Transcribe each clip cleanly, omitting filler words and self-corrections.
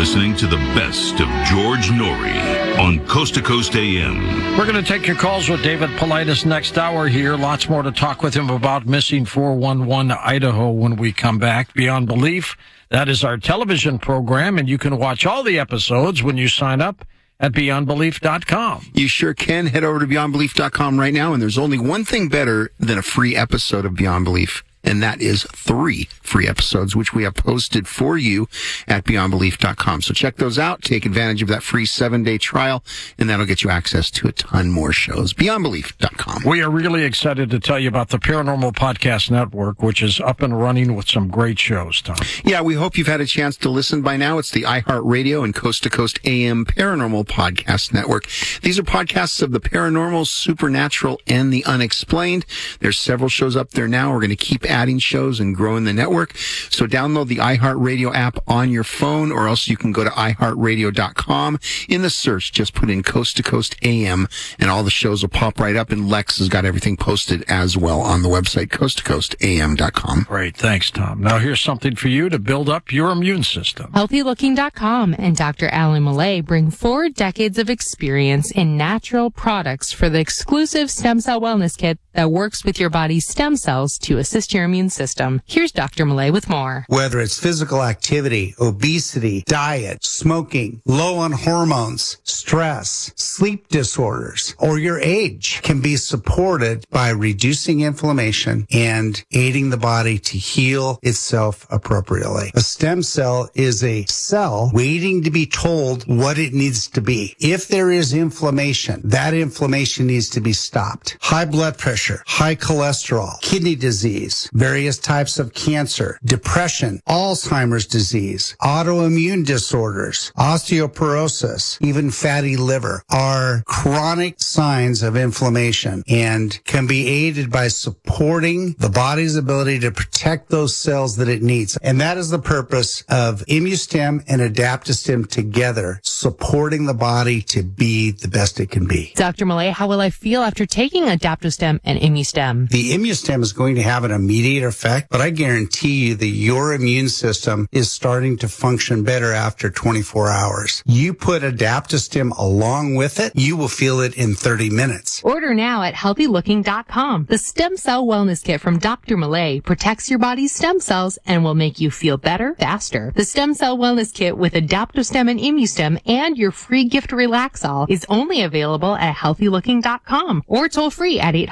listening to the best of George Norrie on Coast to Coast AM. We're going to take your calls with David Paulides next hour here. Lots more to talk with him about Missing 411 Idaho when we come back. Beyond Belief, that is our television program, and you can watch all the episodes when you sign up at BeyondBelief.com. You sure can. Head over to BeyondBelief.com right now, and there's only one thing better than a free episode of Beyond Belief, and that is 3 free episodes, which we have posted for you at BeyondBelief.com. So check those out. Take advantage of that free 7-day trial, and that'll get you access to a ton more shows. BeyondBelief.com. We are really excited to tell you about the Paranormal Podcast Network, which is up and running with some great shows, Tom. Yeah, we hope you've had a chance to listen by now. It's the iHeartRadio and Coast to Coast AM Paranormal Podcast Network. These are podcasts of the paranormal, supernatural, and the unexplained. There's several shows up there now. We're going to keep adding shows and growing the network. So download the iHeartRadio app on your phone, or else you can go to iHeartRadio.com. In the search, just put in Coast to Coast AM, and all the shows will pop right up, and Lex has got everything posted as well on the website, coasttocoastam.com. Great. Thanks, Tom. Now here's something for you to build up your immune system. HealthyLooking.com and Dr. Alan Millay bring 4 decades of experience in natural products for the exclusive stem cell wellness kit that works with your body's stem cells to assist your immune system. Here's Dr. Millay with more. Whether it's physical activity, obesity, diet, smoking, low on hormones, stress, sleep disorders, or your age can be supported by reducing inflammation and aiding the body to heal itself appropriately. A stem cell is a cell waiting to be told what it needs to be. If there is inflammation, that inflammation needs to be stopped. High blood pressure, high cholesterol, kidney disease, various types of cancer, depression, Alzheimer's disease, autoimmune disorders, osteoporosis, even fatty liver are chronic signs of inflammation and can be aided by supporting the body's ability to protect those cells that it needs. And that is the purpose of ImmuStem and AdaptoStem together, supporting the body to be the best it can be. Dr. Millay, how will I feel after taking AdaptoStem and ImmuStem? The ImmuStem is going to have an immediate effect, but I guarantee you that your immune system is starting to function better after 24 hours. You put AdaptoStem along with it, you will feel it in 30 minutes. Order now at HealthyLooking.com. The Stem Cell Wellness Kit from Dr. Millay protects your body's stem cells and will make you feel better, faster. The Stem Cell Wellness Kit with AdaptoStem and ImmuStem and your free gift Relaxol is only available at HealthyLooking.com or toll free at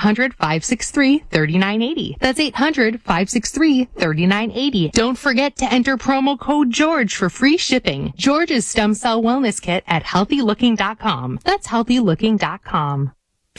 800-563-3980. That's 800-563-3980. Don't forget to enter promo code George for free shipping. George's Stem Cell Wellness Kit at HealthyLooking.com. That's HealthyLooking.com.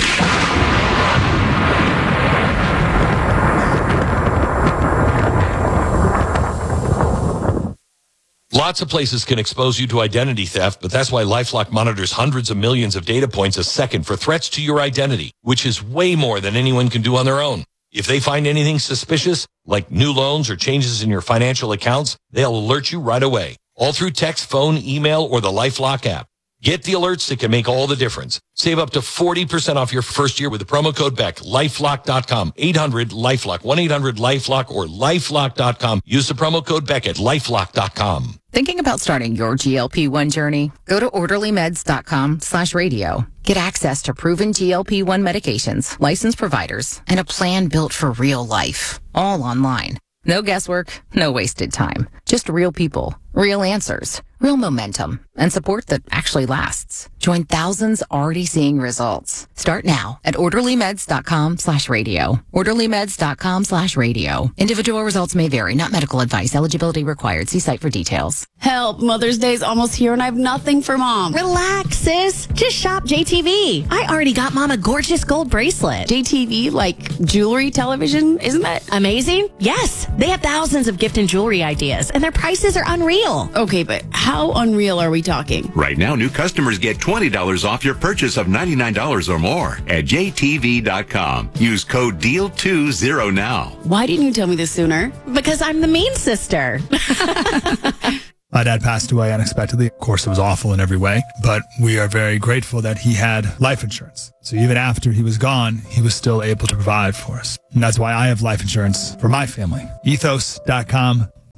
Lots of places can expose you to identity theft, but that's why LifeLock monitors hundreds of millions of data points a second for threats to your identity, which is way more than anyone can do on their own. If they find anything suspicious, like new loans or changes in your financial accounts, they'll alert you right away, all through text, phone, email, or the LifeLock app. Get the alerts that can make all the difference. Save up to 40% off your first year with the promo code BECK. LifeLock.com. 800-LifeLock. 1-800-LifeLock or LifeLock.com. Use the promo code BECK at LifeLock.com. Thinking about starting your GLP-1 journey? Go to orderlymeds.com/radio. Get access to proven GLP-1 medications, licensed providers, and a plan built for real life. All online. No guesswork, no wasted time. Just real people, real answers, real momentum, and support that actually lasts. Join thousands already seeing results. Start now at orderlymeds.com/radio. orderlymeds.com/radio. Individual results may vary, not medical advice. Eligibility required. See site for details. Help, Mother's Day's almost here and I have nothing for Mom. Relax, sis. Just shop JTV. I already got Mom a gorgeous gold bracelet. JTV, like jewelry television? Isn't that amazing? Yes. They have thousands of gift and jewelry ideas, and their prices are unreal. Okay, but how unreal are we talking? Right now, new customers get $20 off your purchase of $99 or more at JTV.com. Use code DEAL20 now. Why didn't you tell me this sooner? Because I'm the mean sister. My dad passed away unexpectedly. Of course, it was awful in every way, but we are very grateful that he had life insurance. So even after he was gone, he was still able to provide for us. And that's why I have life insurance for my family. Ethos.com.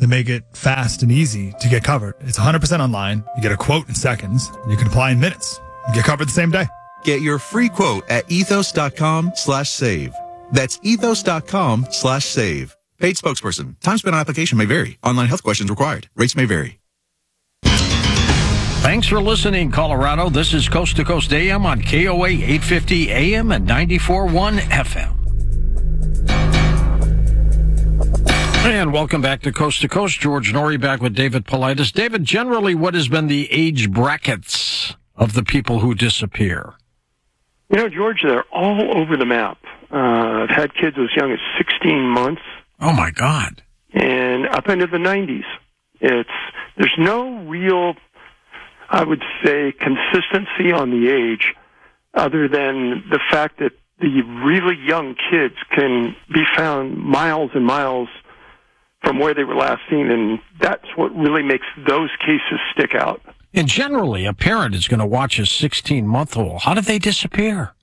They make it fast and easy to get covered. It's 100% online. You get a quote in seconds. You can apply in minutes. You get covered the same day. Get your free quote at ethos.com/save. That's ethos.com/save. Paid spokesperson. Time spent on application may vary. Online health questions required. Rates may vary. Thanks for listening, Colorado. This is Coast to Coast AM on KOA 850 AM and 94.1 FM. And welcome back to Coast. George Noory back with David Paulides. David, generally, what has been the age brackets of the people who disappear? You know, George, they're all over the map. I've had kids as young as 16 months. Oh, my God. And up into the 90s. There's no real, I would say, consistency on the age other than the fact that the really young kids can be found miles and miles from where they were last seen, and that's what really makes those cases stick out. And generally, a parent is going to watch a 16-month-old. How did they disappear?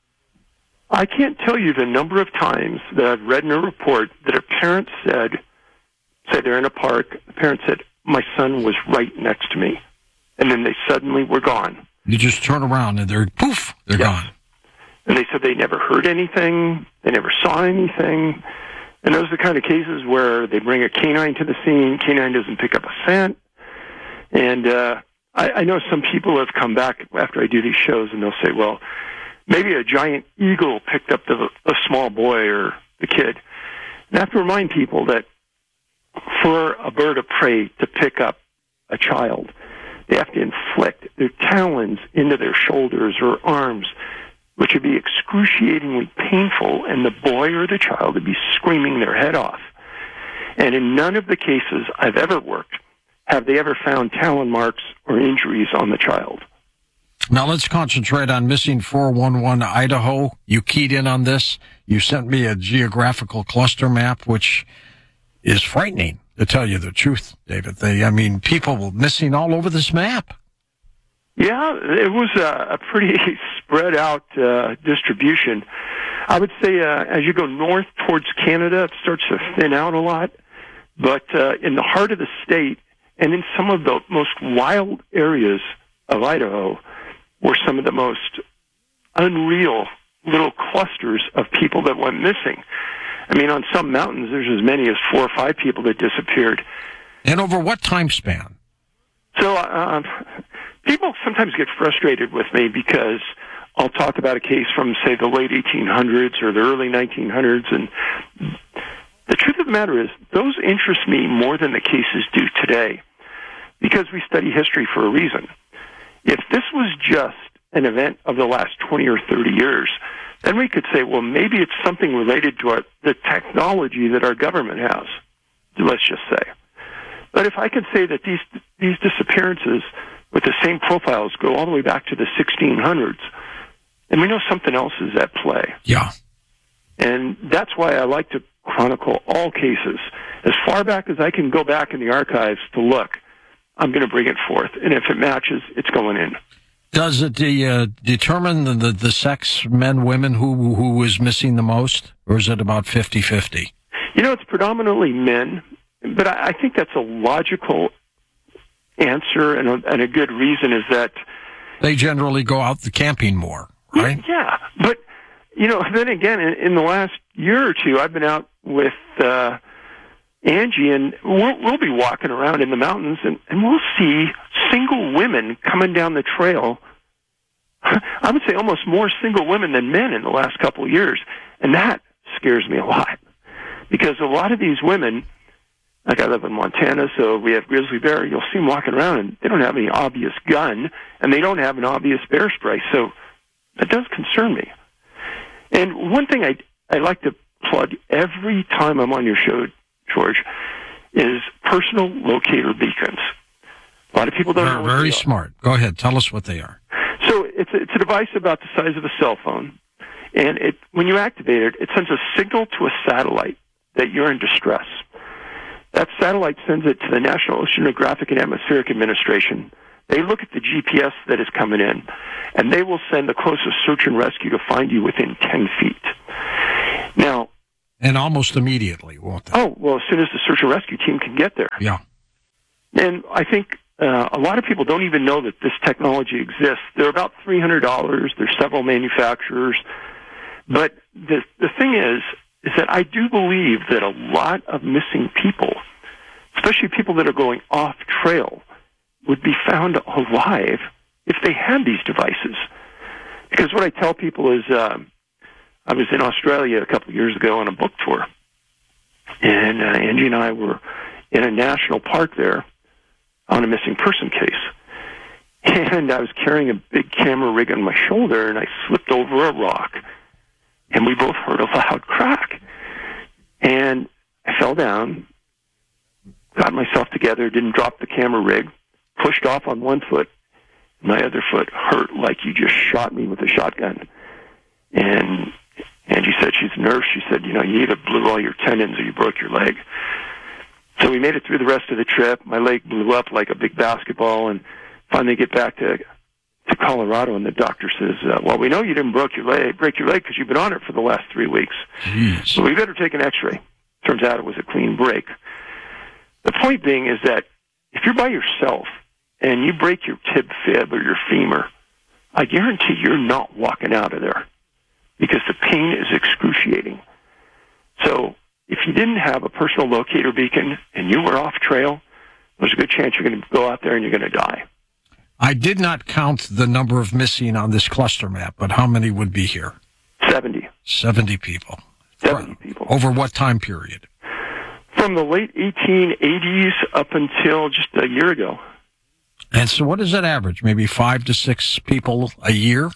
I can't tell you the number of times that I've read in a report that a parent said, say they're in a park, the parent said, my son was right next to me, and then they suddenly were gone. You just turn around and they're gone. And they said they never heard anything, they never saw anything. And those are the kind of cases where they bring a canine to the scene, canine doesn't pick up a scent. And I know some people have come back after I do these shows and they'll say, well, maybe a giant eagle picked up a small boy or the kid. And I have to remind people that for a bird of prey to pick up a child, they have to inflict their talons into their shoulders or arms, which would be excruciatingly painful, and the boy or the child would be screaming their head off. And in none of the cases I've ever worked have they ever found talon marks or injuries on the child. Now let's concentrate on missing 411 Idaho. You keyed in on this. You sent me a geographical cluster map, which is frightening, to tell you the truth, David. People missing all over this map. Yeah, it was a pretty spread out distribution. I would say as you go north towards Canada, it starts to thin out a lot. But in the heart of the state and in some of the most wild areas of Idaho were some of the most unreal little clusters of people that went missing. I mean, on some mountains, there's as many as 4 or 5 people that disappeared. And over what time span? So people sometimes get frustrated with me because I'll talk about a case from, say, the late 1800s or the early 1900s, and the truth of the matter is those interest me more than the cases do today because we study history for a reason. If this was just an event of the last 20 or 30 years, then we could say, well, maybe it's something related to the technology that our government has, let's just say. But if I could say that these disappearances with the same profiles go all the way back to the 1600s, and we know something else is at play. Yeah. And that's why I like to chronicle all cases. As far back as I can go back in the archives to look, I'm going to bring it forth. And if it matches, it's going in. Does it determine the sex, men, women, who is missing the most? Or is it about 50-50? You know, it's predominantly men. But I think that's a logical answer, and a good reason is that they generally go out the camping more, right? Yeah, but then again, in the last year or two, I've been out with Angie, and we'll be walking around in the mountains, and we'll see single women coming down the trail. I would say almost more single women than men in the last couple of years, and that scares me a lot because a lot of these women. Like I live in Montana, so we have grizzly bear. You'll see them walking around, and they don't have any obvious gun, and they don't have an obvious bear spray. So that does concern me. And one thing I like to plug every time I'm on your show, George, is personal locator beacons. A lot of people don't know what they are. Very smart. Go ahead. Tell us what they are. So it's a device about the size of a cell phone, and when you activate it, it sends a signal to a satellite that you're in distress. That satellite sends it to the National Oceanographic and Atmospheric Administration. They look at the GPS that is coming in, and they will send the closest search and rescue to find you within 10 feet. Now, And almost immediately, won't they? Oh, well, as soon as the search and rescue team can get there. Yeah. And I think a lot of people don't even know that this technology exists. They're about $300. There's several manufacturers. But the thing is that I do believe that a lot of missing people, especially people that are going off trail, would be found alive if they had these devices. Because what I tell people is, I was in Australia a couple of years ago on a book tour, and Angie and I were in a national park there on a missing person case. And I was carrying a big camera rig on my shoulder, and I slipped over a rock, and we both heard a loud crack. And I fell down, got myself together, didn't drop the camera rig, pushed off on one foot. My other foot hurt like you just shot me with a shotgun. And Angie said, she's a nurse, she said, you either blew all your tendons or you broke your leg. So we made it through the rest of the trip. My leg blew up like a big basketball, and finally get back to Colorado, and the doctor says, well, we know you didn't break your leg because you've been on it for the last 3 weeks. Jeez. So we better take an x-ray. Turns out it was a clean break. The point being is that if you're by yourself and you break your tib fib or your femur, I guarantee you're not walking out of there because the pain is excruciating. So if you didn't have a personal locator beacon and you were off trail, there's a good chance you're going to go out there and you're going to die. I did not count the number of missing on this cluster map, but how many would be here? 70. 70 people. 70 people. Over what time period? From the late 1880s up until just a year ago. And so what does that average? Maybe 5 to 6 people a year?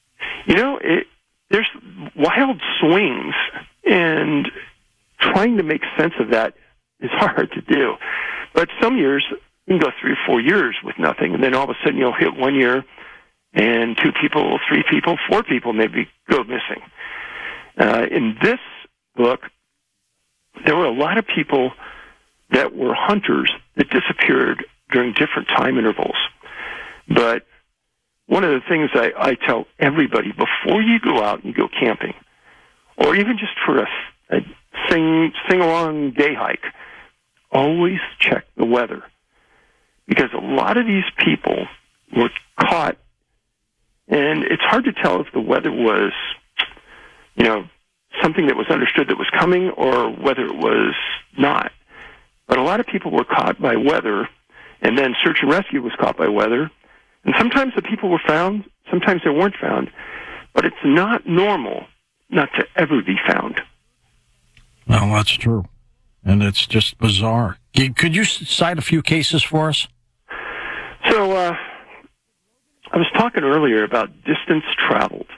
There's wild swings, and trying to make sense of that is hard to do. But some years, you can go 3 or 4 years with nothing, and then all of a sudden you'll hit 1 year, and 2 people, 3 people, 4 people maybe go missing. In this book, there were a lot of people that were hunters that disappeared during different time intervals. But one of the things I tell everybody before you go out and you go camping, or even just for a sing-along day hike, always check the weather. Because a lot of these people were caught, and it's hard to tell if the weather was, something that was understood that was coming or whether it was not. But a lot of people were caught by weather, and then search and rescue was caught by weather. And sometimes the people were found, sometimes they weren't found. But it's not normal not to ever be found. Well, that's true. And it's just bizarre. Could you cite a few cases for us? So, I was talking earlier about distance traveled.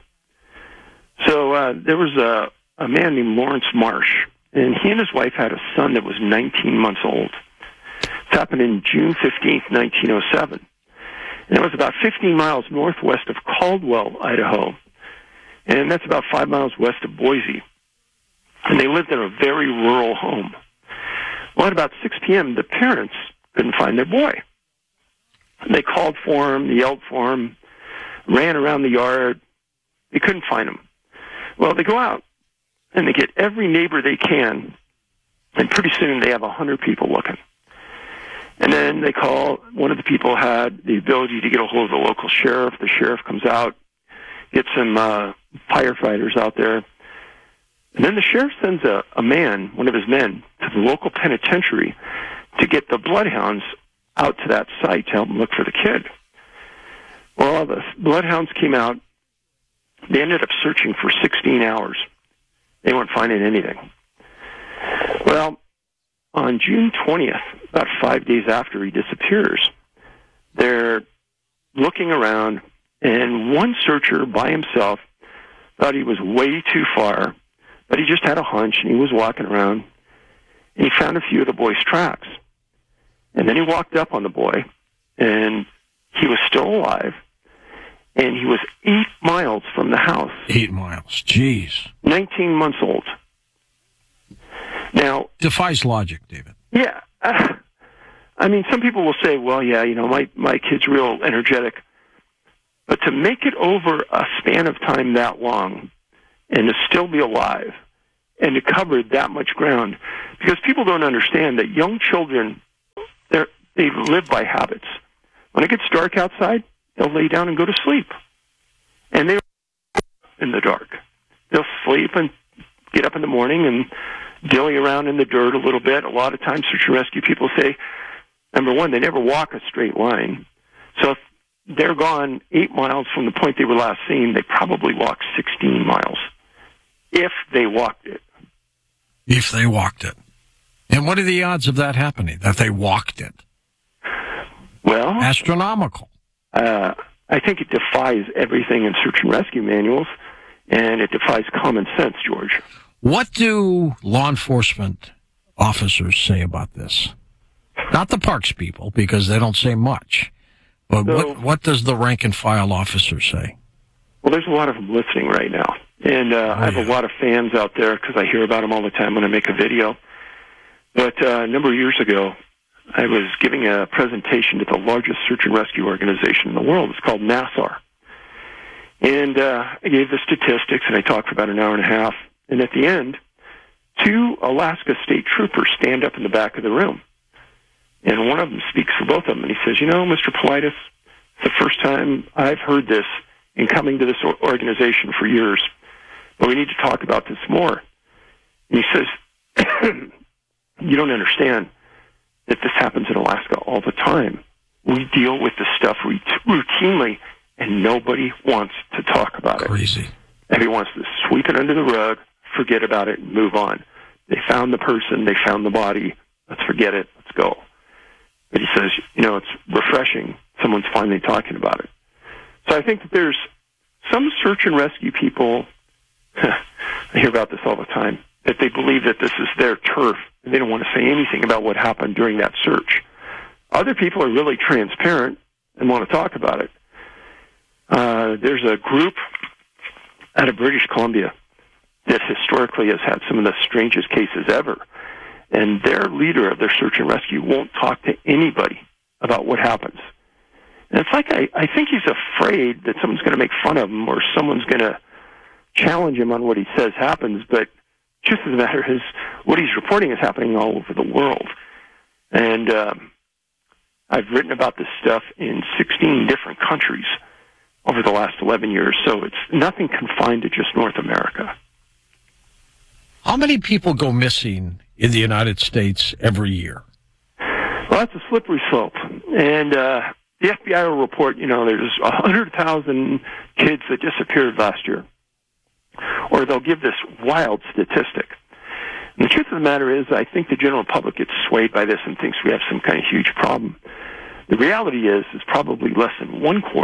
So, there was a man named Lawrence Marsh, and he and his wife had a son that was 19 months old. This happened in June 15th, 1907. And it was about 15 miles northwest of Caldwell, Idaho. And that's about 5 miles west of Boise. And they lived in a very rural home. Well, at about 6 p.m., the parents couldn't find their boy. They called for him, they yelled for him, ran around the yard. They couldn't find him. Well, they go out, and they get every neighbor they can, and pretty soon they have 100 people looking. And then they call, one of the people had the ability to get a hold of the local sheriff. The sheriff comes out, gets some firefighters out there. And then the sheriff sends a man, one of his men, to the local penitentiary to get the bloodhounds out to that site to help them look for the kid. Well, the bloodhounds came out. They ended up searching for 16 hours. They weren't finding anything. Well, on June 20th, about 5 days after he disappears, they're looking around, and one searcher by himself thought he was way too far, but he just had a hunch, and he was walking around, and he found a few of the boy's tracks. And then he walked up on the boy, and he was still alive, and he was 8 miles from the house. 8 miles, jeez. 19 months old. Now, defies logic, David. Yeah. Some people will say, well, yeah, my kid's real energetic. But to make it over a span of time that long and to still be alive and to cover that much ground. Because people don't understand that young children, they live by habits. When it gets dark outside, they'll lay down and go to sleep. And they in the dark. They'll sleep and get up in the morning and dilly around in the dirt a little bit. A lot of times search and rescue people say, number one, they never walk a straight line. So if they're gone 8 miles from the point they were last seen, they probably walked 16 miles. If they walked it. If they walked it. And what are the odds of that happening, that they walked it? Well, astronomical. I think it defies everything in search and rescue manuals, and it defies common sense, George. What do law enforcement officers say about this? Not the parks people, because they don't say much. But So- what does the rank and file officer say? Well, there's a lot of them listening right now. And I have a lot of fans out there because I hear about them all the time when I make a video. But a number of years ago, I was giving a presentation to the largest search and rescue organization in the world. It's called NASAR. And I gave the statistics, and I talked for about an hour and a half. And at the end, 2 Alaska state troopers stand up in the back of the room. And one of them speaks for both of them. And he says, you know, Mr. Politis, it's the first time I've heard this in coming to this organization for years. But we need to talk about this more. And he says, you don't understand that this happens in Alaska all the time. We deal with this stuff routinely, and nobody wants to talk about it. Crazy. Everyone wants to sweep it under the rug, forget about it, and move on. They found the person, they found the body, let's forget it, let's go. But he says, you know, it's refreshing. Someone's finally talking about it. So I think that there's some search and rescue people, I hear about this all the time, that they believe that this is their turf, and they don't want to say anything about what happened during that search. Other people are really transparent and want to talk about it. There's a group out of British Columbia that historically has had some of the strangest cases ever. And their leader of their search and rescue won't talk to anybody about what happens. And it's like I think he's afraid that someone's going to make fun of him or someone's going to challenge him on what he says happens. But truth of the matter is, what he's reporting is happening all over the world. And I've written about this stuff in 16 different countries over the last 11 years. So it's nothing confined to just North America. How many people go missing in the United States every year? Well, that's a slippery slope. And the FBI will report, you know, there's 100,000 kids that disappeared last year. Or they'll give this wild statistic. And the truth of the matter is, I think the general public gets swayed by this and thinks we have some kind of huge problem. The reality is probably less than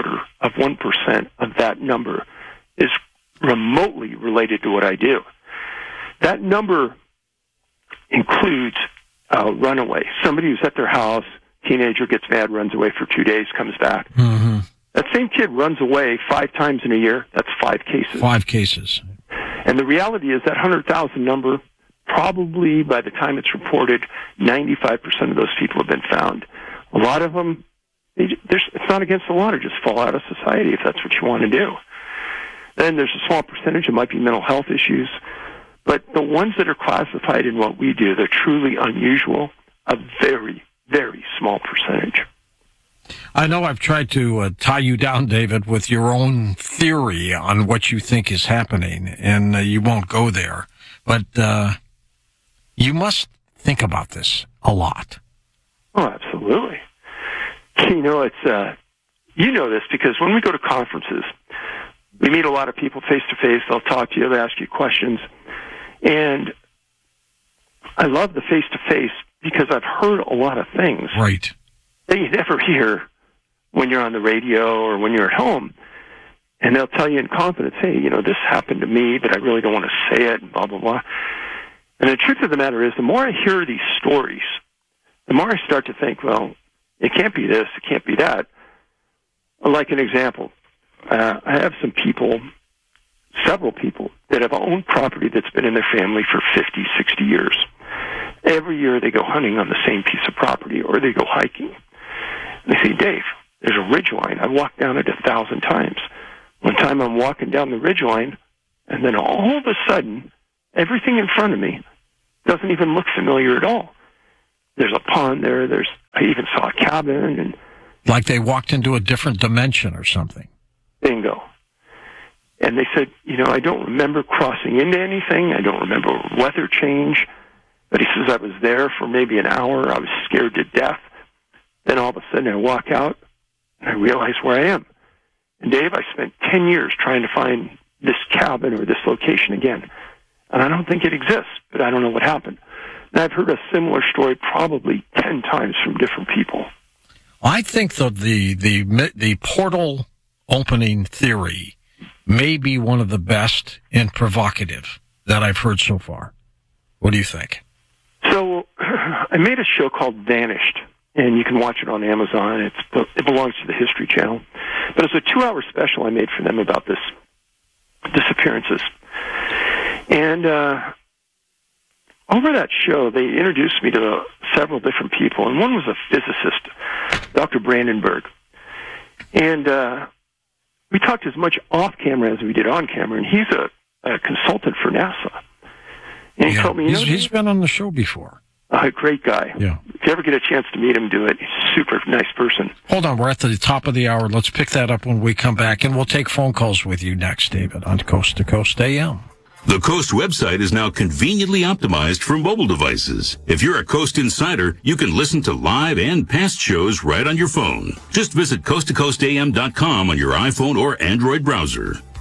0.25% of that number is remotely related to what I do. That number includes a runaway, somebody who's at their house, teenager gets mad, runs away for 2 days, comes back. Mm-hmm. That same kid runs away 5 times in a year. That's 5 cases. 5 cases. And the reality is that 100,000 number, probably by the time it's reported, 95% of those people have been found. A lot of them, it's not against the law to just fall out of society if that's what you want to do. Then there's a small percentage that might be mental health issues. But the ones that are classified in what we do, they're truly unusual, a very, very small percentage. I know I've tried to tie you down, David, with your own theory on what you think is happening, and you won't go there. But you must think about this a lot. Oh, absolutely. You know, it's you know this because when we go to conferences, we meet a lot of people face to face. They'll talk to you. They'll ask you questions. And I love the face to face because I've heard a lot of things. Right. That you never hear when you're on the radio or when you're at home. And they'll tell you in confidence, hey, you know, this happened to me, but I really don't want to say it, and blah, blah, blah. And the truth of the matter is, the more I hear these stories, the more I start to think, well, it can't be this, it can't be that. Like an example, I have some people, several people, that have owned property that's been in their family for 50, 60 years. Every year they go hunting on the same piece of property, or they go hiking. And they say, Dave, there's a ridgeline. I've walked down it 1,000 times. One time I'm walking down the ridgeline, and then all of a sudden, everything in front of me doesn't even look familiar at all. There's a pond there. I even saw a cabin. And like they walked into a different dimension or something. Bingo. And they said, I don't remember crossing into anything. I don't remember weather change. But he says I was there for maybe an hour. I was scared to death. Then all of a sudden I walk out and I realize where I am. And Dave, I spent 10 years trying to find this cabin or this location again. And I don't think it exists, but I don't know what happened. And I've heard a similar story probably 10 times from different people. I think that the portal opening theory may be one of the best and provocative that I've heard so far. What do you think? So I made a show called Vanished, and you can watch it on Amazon. It belongs to the History Channel. But it's a 2-hour special I made for them about this disappearances. And over that show, they introduced me to several different people, and one was a physicist, Dr. Brandenburg. And we talked as much off-camera as we did on-camera, and he's a consultant for NASA. And he told me, he's been on the show before. A great guy. Yeah. If you ever get a chance to meet him, do it. He's a super nice person. Hold on, we're at the top of the hour. Let's pick that up when we come back, and we'll take phone calls with you next, David, on Coast to Coast AM. The Coast website is now conveniently optimized for mobile devices. If you're a Coast insider, you can listen to live and past shows right on your phone. Just visit coasttocoastam.com on your iPhone or Android browser.